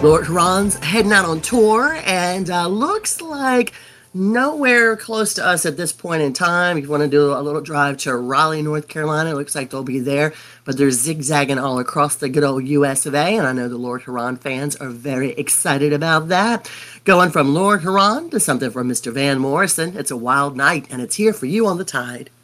Lord Huron's heading out on tour, and looks like nowhere close to us at this point in time. If you want to do a little drive to Raleigh, North Carolina, it looks like they'll be there, but they're zigzagging all across the good old US of A, and I know the Lord Huron fans are very excited about that. Going from Lord Huron to something from Mr. Van Morrison, it's a wild night, and it's here for you on the Tide.